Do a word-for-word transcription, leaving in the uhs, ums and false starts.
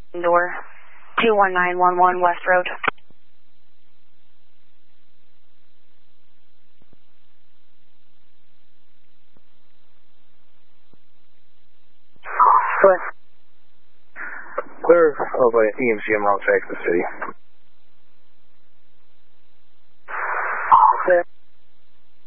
door, two one nine one one West Road. Clear of uh, E M C Emerald, Texas City.